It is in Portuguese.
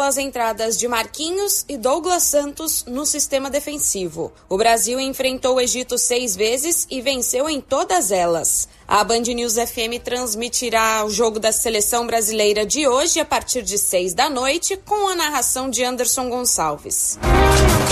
pelas entradas de Marquinhos e Douglas Santos no sistema defensivo. O Brasil enfrentou o Egito 6 vezes e venceu em todas elas. A Band News FM transmitirá o jogo da seleção brasileira de hoje a partir de 6 da noite com a narração de Anderson Gonçalves.